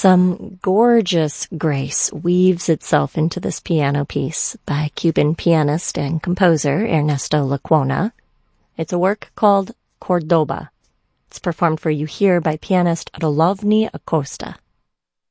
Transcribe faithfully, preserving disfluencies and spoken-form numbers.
Some gorgeous grace weaves itself into this piano piece by Cuban pianist and composer Ernesto Lecuona. It's a work called Cordoba. It's performed for you here by pianist Rolovny Acosta.